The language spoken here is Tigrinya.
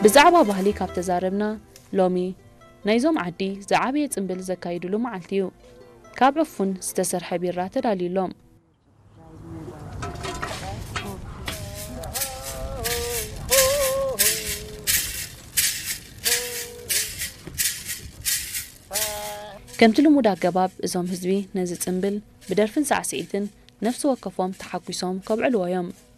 بزعبا ባህሊ ካብ ተዛረብና ሎሚ ናይዞም ዓዲ ዝዓበየ ጽምብል ዘካይድሉ መዓልቲዩ ካብ ዕፉን ዝተሰርሐ ቢራ ተዳልዩሎም ከምቲ ልሙድ አገባብ እዞም ህዝቢ ነዚ ጽምብል ብደርፍን ሳዕስዒትን ነፍሲ ወከፎም ተሓጒሶም ከብዕልዎ እዮም